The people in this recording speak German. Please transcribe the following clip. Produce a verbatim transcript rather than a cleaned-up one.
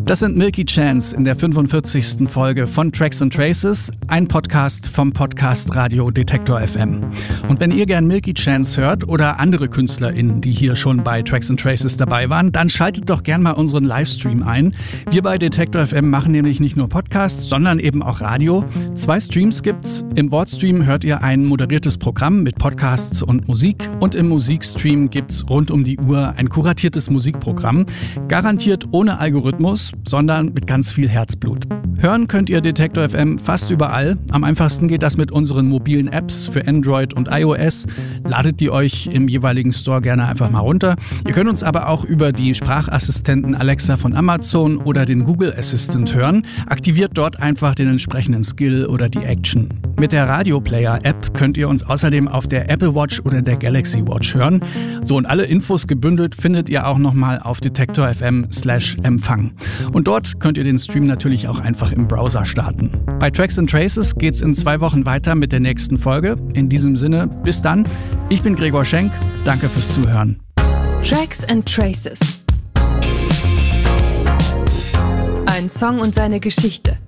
Das sind Milky Chance in der fünfundvierzigsten Folge von Tracks and Traces, ein Podcast vom Podcast Radio Detektor F M. Und wenn ihr gern Milky Chance hört oder andere KünstlerInnen, die hier schon bei Tracks and Traces dabei waren, dann schaltet doch gern mal unseren Livestream ein. Wir bei Detektor F M machen nämlich nicht nur Podcasts, sondern eben auch Radio. Zwei Streams gibt's. Im Wortstream hört ihr ein moderiertes Programm mit Podcasts und Musik und im Musikstream gibt's rund um die Uhr ein kuratiertes Musikprogramm. Garantiert ohne Algorithmus, sondern mit ganz viel Herzblut. Hören könnt ihr Detektor F M fast überall. Am einfachsten geht das mit unseren mobilen Apps für Android und iOS. Ladet die euch im jeweiligen Store gerne einfach mal runter. Ihr könnt uns aber auch über die Sprachassistenten Alexa von Amazon oder den Google Assistant hören. Aktiviert dort einfach den entsprechenden Skill oder die Action. Mit der Radio Player App könnt ihr uns außerdem auf der Apple Watch oder der Galaxy Watch hören. So, und alle Infos gebündelt findet ihr auch nochmal auf detektor F M slash Empfang. Und dort könnt ihr den Stream natürlich auch einfach im Browser starten. Bei Tracks and Traces geht's in zwei Wochen weiter mit der nächsten Folge. In diesem Sinne, bis dann. Ich bin Gregor Schenk. Danke fürs Zuhören. Tracks and Traces. Ein Song und seine Geschichte.